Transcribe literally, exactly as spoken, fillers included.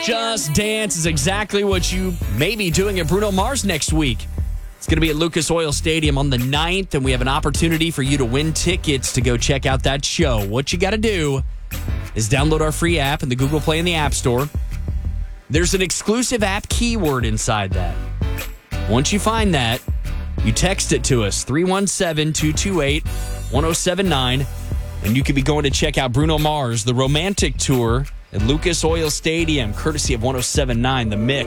Just Dance is exactly what you may be doing at Bruno Mars next week. It's going to be at Lucas Oil Stadium on the ninth, and we have an opportunity for you to win tickets to go check out that show. What you got to do is download our free app in the Google Play and the App Store. There's an exclusive app keyword inside that. Once you find that, you text it to us, three one seven, two two eight, one oh seven nine, and you could be going to check out Bruno Mars, the Romantic Tour at Lucas Oil Stadium, courtesy of one oh seven point nine The Mix.